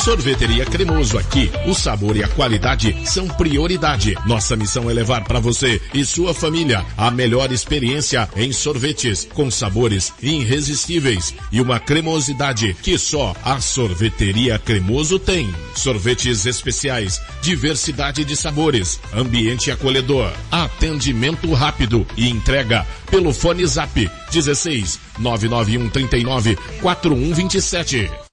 Sorveteria Cremoso, aqui o sabor e a qualidade são prioridade. Nossa missão é levar para você e sua família a melhor experiência em sorvetes, com sabores irresistíveis e uma cremosidade que só a Sorveteria Cremoso tem. Sorvetes especiais, diversidade de sabores, ambiente acolhedor, atendimento rápido e entrega pelo fone Zap 16 991 39 4127.